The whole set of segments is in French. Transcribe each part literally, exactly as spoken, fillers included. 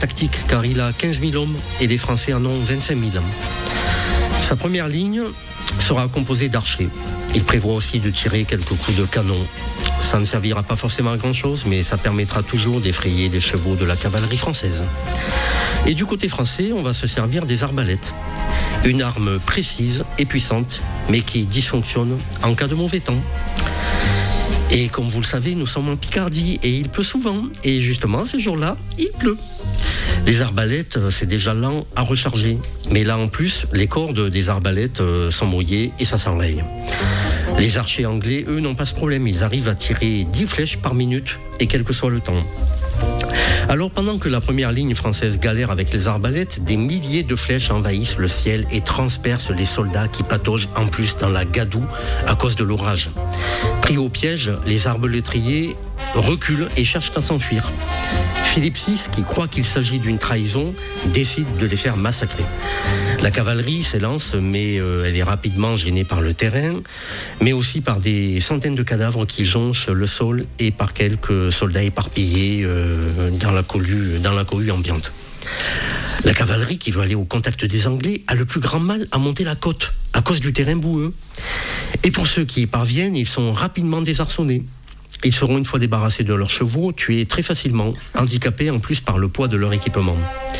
tactique car il a quinze mille hommes et les Français en ont vingt-cinq mille. Sa première ligne sera composée d'archers. Il prévoit aussi de tirer quelques coups de canon. Ça ne servira pas forcément à grand chose, mais ça permettra toujours d'effrayer les chevaux de la cavalerie française. Et du côté français, on va se servir des arbalètes. Une arme précise et puissante, mais qui dysfonctionne en cas de mauvais temps. Et comme vous le savez, nous sommes en Picardie et il pleut souvent. Et justement, ces jours-là, il pleut. Les arbalètes, c'est déjà lent à recharger. Mais là, en plus, les cordes des arbalètes sont mouillées et ça s'enraye. Les archers anglais, eux, n'ont pas ce problème. Ils arrivent à tirer dix flèches par minute, et quel que soit le temps. Alors, pendant que la première ligne française galère avec les arbalètes, des milliers de flèches envahissent le ciel et transpercent les soldats qui pataugent en plus dans la gadoue à cause de l'orage. Pris au piège, les arbalétriers reculent et cherchent à s'enfuir. Philippe six, qui croit qu'il s'agit d'une trahison, décide de les faire massacrer. La cavalerie s'élance, mais euh, elle est rapidement gênée par le terrain, mais aussi par des centaines de cadavres qui jonchent le sol et par quelques soldats éparpillés euh, dans la cohue, dans la cohue ambiante. La cavalerie, qui veut aller au contact des Anglais, a le plus grand mal à monter la côte, à cause du terrain boueux. Et pour ceux qui y parviennent, ils sont rapidement désarçonnés. Ils seront, une fois débarrassés de leurs chevaux, tués très facilement, handicapés en plus par le poids de leur équipement.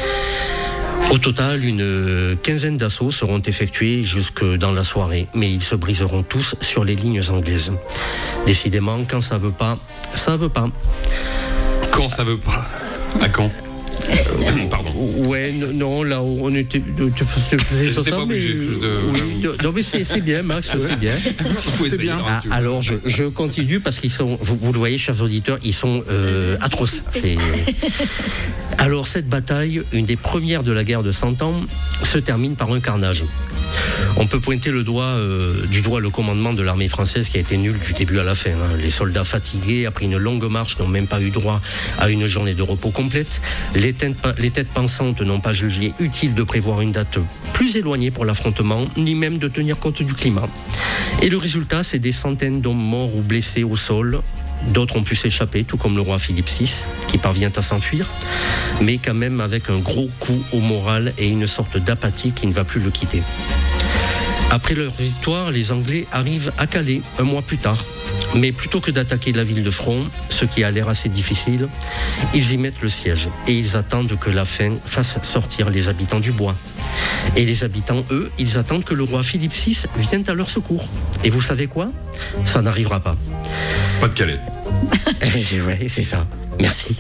Au total, une quinzaine d'assauts seront effectués jusque dans la soirée, mais ils se briseront tous sur les lignes anglaises. Décidément, quand ça veut pas, ça veut pas. Quand ça veut pas ? À quand ? Euh, pardon. Ouais, non, là, on était. Tu faisais ça, pas mais. De... Oui, non, mais c'est, c'est bien, Max, c'est bien. C'est bien. Ah, alors, je, je continue parce qu'ils sont. Vous, vous le voyez, chers auditeurs, ils sont euh, atroces. C'est... Alors, cette bataille, une des premières de la guerre de Cent Ans, se termine par un carnage. On peut pointer le doigt, euh, du doigt le commandement de l'armée française qui a été nul du début à la fin. Hein. Les soldats fatigués, après une longue marche, n'ont même pas eu droit à une journée de repos complète. Les têtes, les têtes pensantes n'ont pas jugé utile de prévoir une date plus éloignée pour l'affrontement, ni même de tenir compte du climat. Et le résultat, c'est des centaines d'hommes morts ou blessés au sol. D'autres ont pu s'échapper, tout comme le roi Philippe six, qui parvient à s'enfuir, mais quand même avec un gros coup au moral et une sorte d'apathie qui ne va plus le quitter. Après leur victoire, les Anglais arrivent à Calais un mois plus tard. Mais plutôt que d'attaquer la ville de front, ce qui a l'air assez difficile, ils y mettent le siège et ils attendent que la faim fasse sortir les habitants du bois. Et les habitants, eux, ils attendent que le roi Philippe six vienne à leur secours. Et vous savez quoi ? Ça n'arrivera pas. Pas de Calais. Ouais, c'est ça. Merci.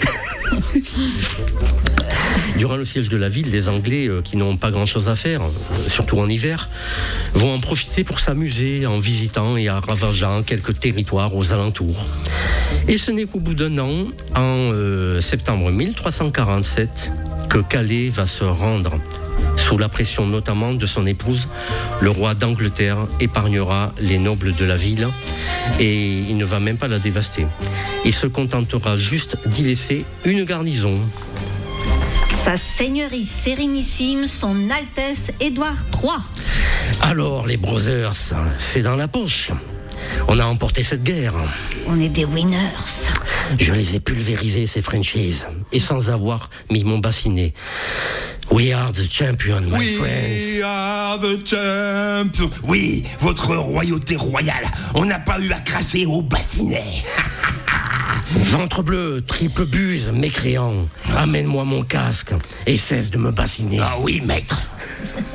Durant le siège de la ville, les Anglais, euh, qui n'ont pas grand-chose à faire, euh, surtout en hiver, vont en profiter pour s'amuser en visitant et en ravageant quelques territoires aux alentours. Et ce n'est qu'au bout d'un an, en euh, septembre mille trois cent quarante-sept, que Calais va se rendre. Sous la pression notamment de son épouse, le roi d'Angleterre épargnera les nobles de la ville et il ne va même pas la dévaster. Il se contentera juste d'y laisser une garnison. Sa Seigneurie Sérénissime, son Altesse Édouard trois. Alors les brothers, c'est dans la poche. On a emporté cette guerre. On est des winners. Je les ai pulvérisés, ces Frenchies, et sans avoir mis mon bassinet. We are the champion, my We friends. We are the champion. Oui, votre royauté royale. On n'a pas eu à cracher au bassinet. Ventre bleu, triple buse, mécréant. Amène-moi mon casque et cesse de me bassiner. Ah oui, maître.